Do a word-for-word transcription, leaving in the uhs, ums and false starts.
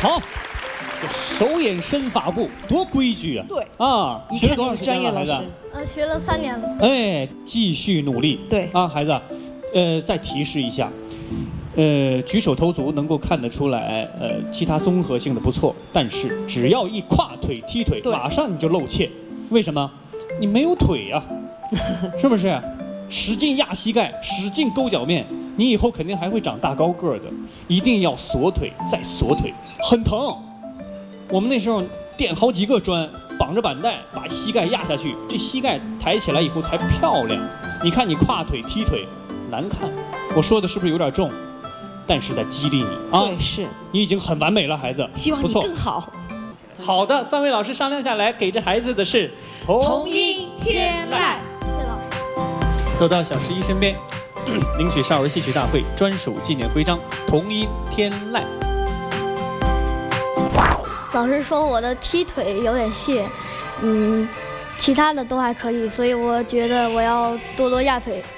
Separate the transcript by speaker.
Speaker 1: 好，手眼身法步多规矩啊！
Speaker 2: 对
Speaker 1: 啊，学了多长时间了，孩子？
Speaker 3: 呃，学了三年了。
Speaker 1: 哎，继续努力。
Speaker 2: 对
Speaker 1: 啊，孩子，呃，再提示一下。呃，举手投足能够看得出来，呃，其他综合性的不错，但是只要一跨腿踢腿，马上你就露怯。为什么？你没有腿呀、啊，是不是？使劲压膝盖，使劲勾脚面，你以后肯定还会长大高个儿的。一定要锁腿再锁腿，很疼。我们那时候垫好几个砖，绑着板带，把膝盖压下去，这膝盖抬起来以后才漂亮。你看你跨腿踢腿，难看。我说的是不是有点重？但是在激励你啊！
Speaker 2: 对，是
Speaker 1: 你已经很完美了，孩子，
Speaker 2: 希望你更好。
Speaker 1: 好的，三位老师商量下来，给这孩子的是
Speaker 2: 童音天籁。
Speaker 3: 谢老师。
Speaker 1: 走到小十一身边，领取少儿戏曲大会专属纪念徽章——童音天籁。
Speaker 3: 老师说我的踢腿有点细，嗯，其他的都还可以，所以我觉得我要多多压腿。